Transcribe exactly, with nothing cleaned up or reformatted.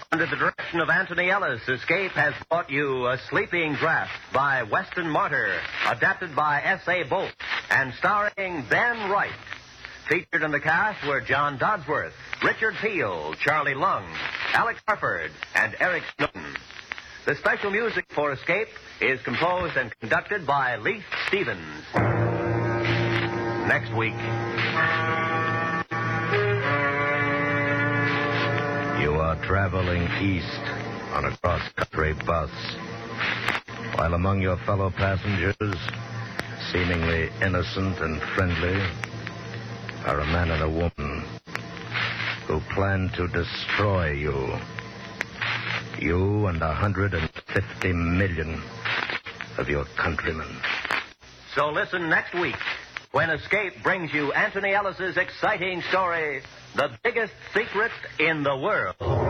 Under the direction of Anthony Ellis, Escape has brought you A Sleeping Draft by Weston Martyr, adapted by S A. Bolt, and starring Ben Wright. Featured in the cast were John Dodsworth, Richard Peel, Charlie Lung, Alex Harford, and Eric Snowden. The special music for Escape is composed and conducted by Leith Stevens. Next week. You are traveling east on a cross-country bus, while among your fellow passengers, seemingly innocent and friendly, are a man and a woman who plan to destroy you. You and a hundred and fifty million of your countrymen. So listen next week when Escape brings you Anthony Ellis's exciting story, The Biggest Secret in the World.